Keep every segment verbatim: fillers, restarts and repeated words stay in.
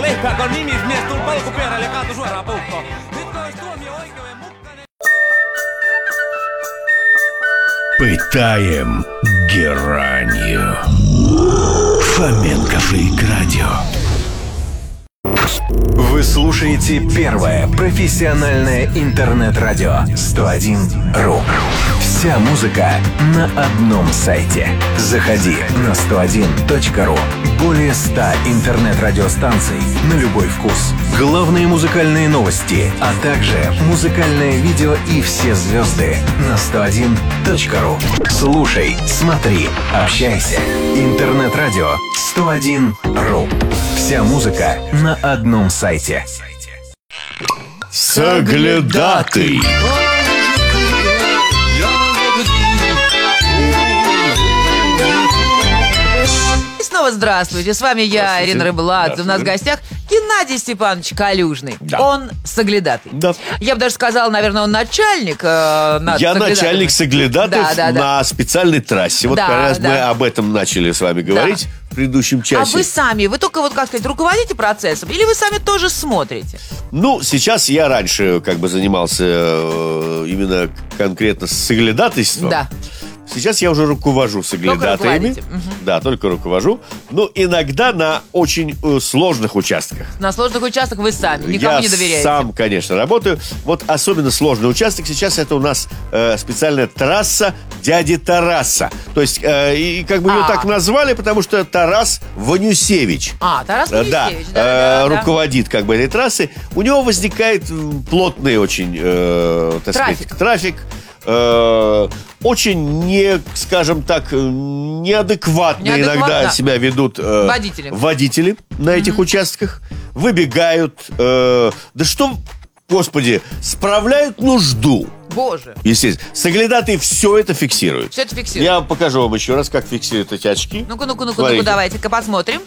Paavo Lehtiaikon nimismies tuli polkupyörällä ja kaatui suoraan puukkoon. Nyt olisi tuomio oikeuden mukkainen. Пытаем геранью. Фоменко Фейк Радио. Вы слушаете первое профессиональное интернет-радио сто один ру. Вся музыка на одном сайте. Заходи на сто один точка ру. Более ста интернет-радиостанций на любой вкус. Главные музыкальные новости, а также музыкальное видео и все звезды на сто один точка ру. Слушай, смотри, общайся. Интернет-радио сто один ру. Вся музыка на одном сайте. Соглядатый. И снова здравствуйте, с вами я, Ирина Рыбладзе. У нас в гостях Геннадий Степанович Калюжный. Да. Он соглядатый. Да. Я бы даже сказала, наверное, он начальник э, над Я соглядатыем. начальник соглядатаев Да, да, да. на специальной трассе. Вот Да, как раз да. мы об этом начали с вами говорить в предыдущем А часе. вы сами, вы только вот, как сказать, руководите процессом? Или вы сами тоже смотрите? Ну, сейчас я раньше как бы занимался э, именно конкретно соглядатайством. Да. Сейчас я уже руковожу соглядатаями. руководите. Мгм. Да, только руковожу. Ну, иногда на очень э, сложных участках. На сложных участках вы сами, никому я не доверяете. сам, конечно, работаю. Вот особенно сложный участок сейчас это у нас э, специальная трасса дяди Тараса. То есть, э, и как бы ее А. так назвали, потому что Тарас Ванюсевич. А, Тарас Э, да, Ванюсевич, э, да, да, да. руководит как бы этой трассой. У него возникает м, плотный очень, э, так Трафик. сказать, трафик. Э, очень не, скажем так, неадекватно, Неадекватно. иногда себя ведут э, Водители. водители на этих участках. Выбегают. э, да что, господи, справляют нужду. Боже, Естественно. Соглядатые все это фиксируют. все это фиксирует. Я покажу вам еще раз, как фиксируют эти очки. Ну-ка, ну-ка, ну-ка, Смотрите. ну-ка, давайте-ка посмотрим.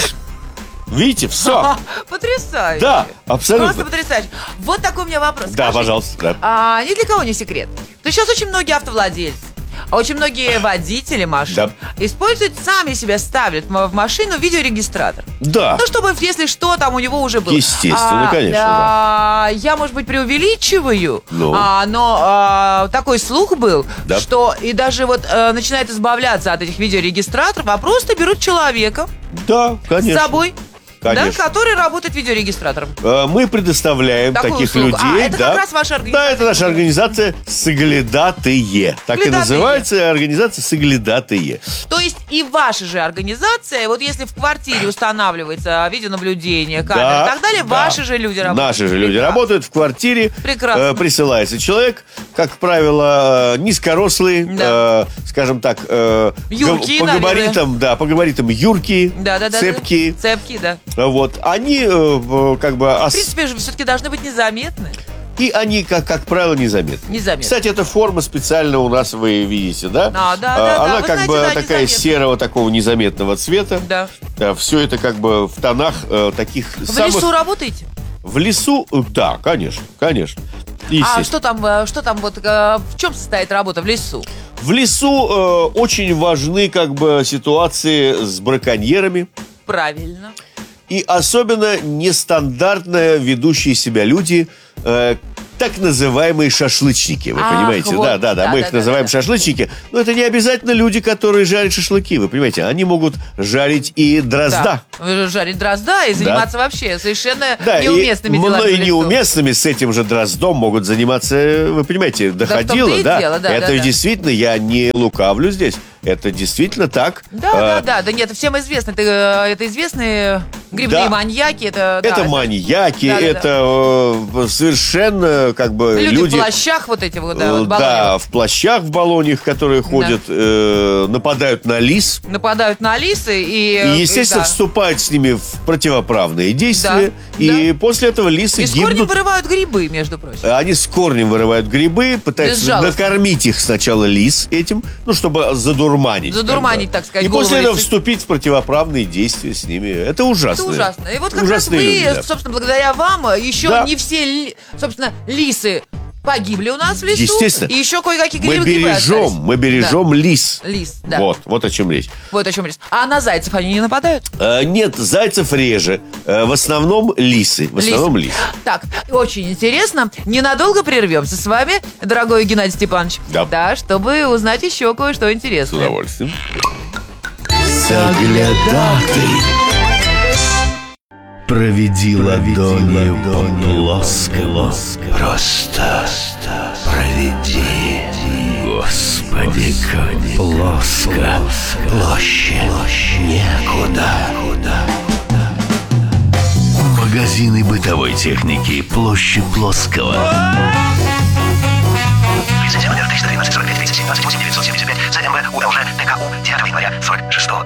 Видите, все. А, потрясающе. Да, абсолютно. Просто потрясающе. Вот такой у меня вопрос. Да, Скажите, пожалуйста. Да. А, ни для кого не секрет. То есть сейчас очень многие автовладельцы, а очень многие водители машин Да. используют, сами себя ставят в машину видеорегистратор. Да. Ну, чтобы, если что, там у него уже было. Естественно, конечно, а, Я, может быть, преувеличиваю, Ну. а, но а, такой слух был, Да. что и даже вот а, начинают избавляться от этих видеорегистраторов, а просто берут человека Да, конечно. с собой, да, Конечно. который работает видеорегистратором. Э, Мы предоставляем Такую таких услугу. людей. А, это да. как раз ваша организация. Да, это наша организация «Соглядатые». Так и Соглядатые. называется организация «Соглядатые». То есть и ваша же организация, вот если в квартире устанавливается видеонаблюдение, камеры Да, и так далее, да. ваши же люди работают. Наши же люди Прекрасно. работают в квартире. Прекрасно. э, Присылается человек, как правило, э, низкорослый, Да. э, скажем так, э, Юркие, га- по наверное. габаритам, да, по габаритам юркие, Да, да, да. цепкие. Да. Цепки, да. Вот. Они э, в- как бы... В ос- принципе, же все-таки должны быть незаметны. И они, как, как правило, незаметны. Незаметны. Кстати, эта форма специально у нас, вы видите, да? А, да, А, да, да. Она Вы как знаете, бы да, такая незаметна. серого, такого незаметного цвета. Да. Все это как бы в тонах э, таких В самых... лесу работаете? В лесу, э, да, конечно, конечно. А Естественно. что там, э, что там вот, э, в чем состоит работа в лесу? В лесу э, очень важны как бы ситуации с браконьерами. Правильно. И особенно нестандартно ведущие себя люди, э, так называемые шашлычники, вы Ах, понимаете? вот, да, да, да, да, мы да, их да, называем да. шашлычники, но это не обязательно люди, которые жарят шашлыки, вы понимаете? Они могут жарить и дрозда. Да. Жарить дрозда и заниматься вообще совершенно Да, неуместными и делами. мной в лесу. неуместными с этим же дроздом могут заниматься, вы понимаете, доходило, том-то и да? дело, да, это да, да. действительно, я не лукавлю здесь, это действительно так. Да, А, да, да, да нет, всем известно. Это, э, это известные грибные Да. маньяки. Это, да, Это маньяки, Да, да, да. это э, совершенно как бы люди, люди... в плащах вот эти вот, да, э, вот да, баллонах. в плащах, в баллонях, которые ходят, э, нападают на лис. Нападают на лисы и... И, естественно, да. вступают с ними в противоправные действия. Да, И после этого лисы И с корнем гибнут. вырывают грибы, между прочим. Они с корнем вырывают грибы, пытаются Безжалостно. накормить их сначала лис этим, ну, чтобы задурманить. Задурманить, как бы. так сказать, И после голову этого лисы. вступить в противоправные действия с ними. Это ужасно. Это ужасно. И вот как Ужасные раз вы, люди, да. собственно, благодаря вам, еще Да. не все, ли- собственно, лисы погибли у нас в лесу. Естественно. И еще кое-какие Мы грибы бережем, остались. мы бережем лис. Лис, да. Вот, вот о чем речь. Вот о чем речь. А на зайцев они не нападают? Э, нет, зайцев реже. Э, в основном лисы. В основном лис. Так, очень интересно. Ненадолго прервемся с вами, дорогой Геннадий Степанович. Да. Да, чтобы узнать еще кое-что С интересное. удовольствием. Заглядатый. Проведи ладонью по плоскому. Просто проведи. Господи, как плоско. Площадь некуда. Магазины бытовой техники. Площадь Плоского. Лицензия номер триста тринадцать сорок пять тридцать семь двадцать восемь девятьсот семьдесят пять ЗМВ УЛЖ ТКУ девятого января сорок шестого